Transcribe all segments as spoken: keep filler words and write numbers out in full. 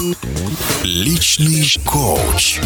Личный коуч.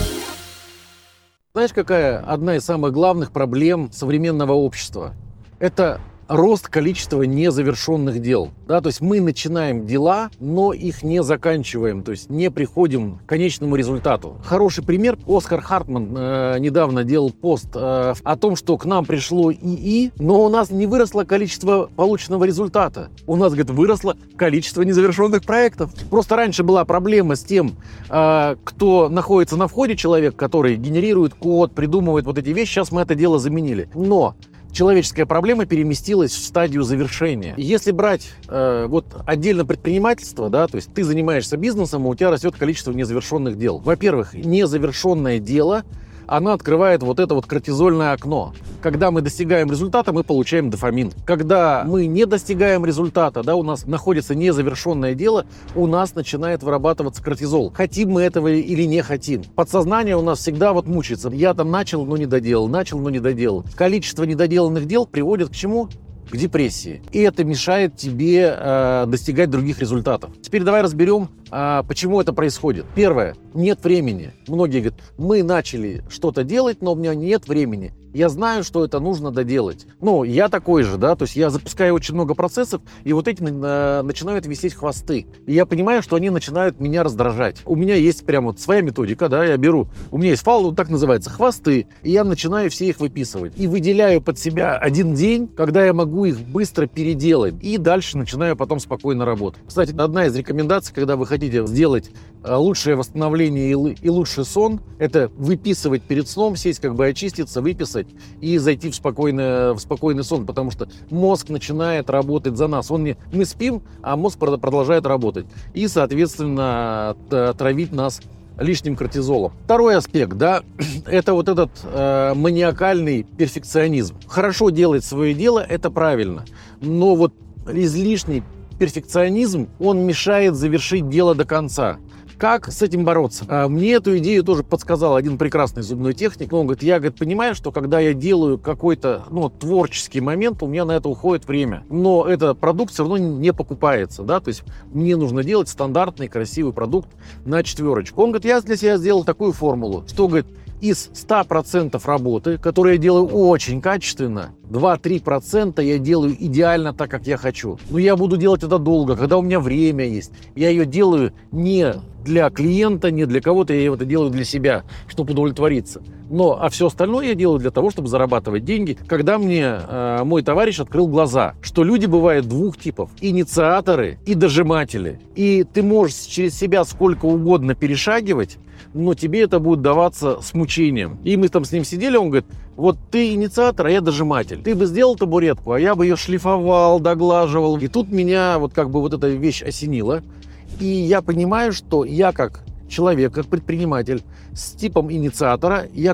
Знаешь, какая одна из самых главных проблем современного общества? Это рост количества незавершенных дел. Да, то есть мы начинаем дела, но их не заканчиваем, то есть не приходим к конечному результату. Хороший пример. Оскар Хартман э, недавно делал пост э, о том, что к нам пришло ИИ, но у нас не выросло количество полученного результата. У нас, говорит, выросло количество незавершенных проектов. Просто раньше была проблема с тем, э, кто находится на входе, человек, который генерирует код, придумывает вот эти вещи. Сейчас мы это дело заменили. Но человеческая проблема переместилась в стадию завершения. Если брать э, вот отдельно предпринимательство, да, то есть ты занимаешься бизнесом, и у тебя растет количество незавершенных дел. Во-первых, незавершенное дело, оно открывает вот это вот кортизольное окно. Когда мы достигаем результата, мы получаем дофамин. Когда мы не достигаем результата, да, у нас находится незавершенное дело, у нас начинает вырабатываться кортизол. Хотим мы этого или не хотим. Подсознание у нас всегда вот мучается. Я там начал, но не доделал, начал, но не доделал. Количество недоделанных дел приводит к чему? К депрессии. И это мешает тебе э, достигать других результатов. Теперь давай разберем, э, почему это происходит. Первое. Нет времени. Многие говорят, мы начали что-то делать, но у меня нет времени. Я знаю, что это нужно доделать. Ну, я такой же, да, то есть я запускаю очень много процессов, и вот эти э, начинают висеть хвосты. И я понимаю, что они начинают меня раздражать. У меня есть прям вот своя методика, да, я беру, у меня есть файл, он так называется, хвосты, и я начинаю все их выписывать. И выделяю под себя один день, когда я могу их быстро переделать, и дальше начинаю потом спокойно работать. Кстати, одна из рекомендаций, когда вы хотите сделать лучшее восстановление и лучший сон, это выписывать перед сном, сесть, как бы очиститься, выписать, и зайти в спокойный, в спокойный сон, потому что мозг начинает работать за нас. Он не, мы спим, а мозг продолжает работать. И, соответственно, травить нас лишним кортизолом. Второй аспект, да, это вот этот э, маниакальный перфекционизм. Хорошо делать свое дело, это правильно, но вот излишний перфекционизм, он мешает завершить дело до конца. Как с этим бороться? Мне эту идею тоже подсказал один прекрасный зубной техник. Он говорит, я говорит, понимаю, что когда я делаю какой-то ну, творческий момент, у меня на это уходит время. Но этот продукт все равно не покупается. Да? То есть мне нужно делать стандартный красивый продукт на четверочку. Он говорит, я для себя сделал такую формулу, что говорит, из ста процентов работы, которую я делаю очень качественно, два-три процента я делаю идеально так, как я хочу. Но я буду делать это долго, когда у меня время есть. Я ее делаю не для клиента, не для кого-то, я это делаю для себя, чтобы удовлетвориться. Но, а все остальное я делаю для того, чтобы зарабатывать деньги. Когда мне э, мой товарищ открыл глаза, что люди бывают двух типов. Инициаторы и дожиматели. И ты можешь через себя сколько угодно перешагивать, но тебе это будет даваться с мучением. И мы там с ним сидели, он говорит, вот ты инициатор, а я дожиматель. Ты бы сделал табуретку, а я бы ее шлифовал, доглаживал. И тут меня вот как бы вот эта вещь осенила. И я понимаю, что я как человек, как предприниматель с типом инициатора, я